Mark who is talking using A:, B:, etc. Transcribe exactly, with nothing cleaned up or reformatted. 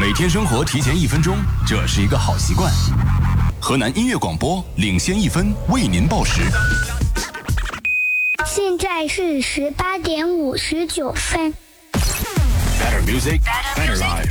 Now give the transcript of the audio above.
A: 每天生活提前一分钟，这是一个好习惯。河南音乐广播领先一分，为您报时。
B: 现在是十八点五十九分。
A: Better music, better life.